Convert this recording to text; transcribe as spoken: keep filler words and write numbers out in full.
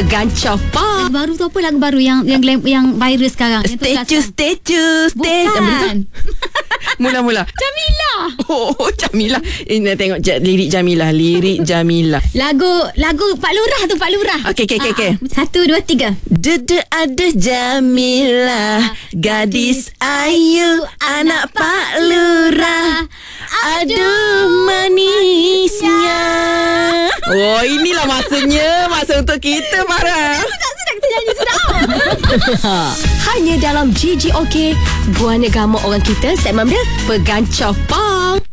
Pegancar Pop. Baru tu apa lagu baru yang yang glam, yang viral sekarang? Statue, statue, statue. Bukan. Mula-mula. Jamila. Oh, Jamila. Ini tengok j- lirik Jamila, lirik Jamila. Lagu lagu Pak Lurah tu, Pak Lurah. Okey, okey, okey, okey. Satu, dua, tiga. Dede ada Jamila, gadis ayu, anak Pak Lurah. Aduh manisnya. Oh, inilah masanya, masa untuk kita, Farah. Sudah, sudah kita nyanyi sudah. Hanya dalam G G OK, Guana Gama Orang Kita, segmen dia Pegancar Pop.